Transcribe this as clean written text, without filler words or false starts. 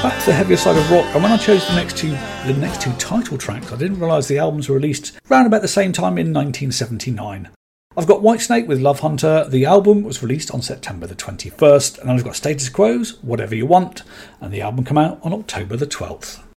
Back to the heavier side of rock, and when I chose the next two title tracks, I didn't realise the albums were released around about the same time in 1979. I've got Whitesnake with Love Hunter. The album was released on September the 21st, and then I've got Status Quo's Whatever You Want, and the album came out on October the 12th.